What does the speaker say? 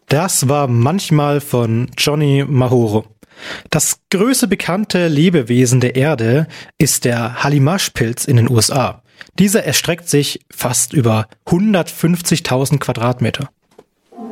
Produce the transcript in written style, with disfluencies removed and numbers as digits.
Das war manchmal von Johnny Mahoro. Das größte bekannte Lebewesen der Erde ist der Hallimasch-Pilz in den USA. Dieser erstreckt sich fast über 150.000 Quadratmeter.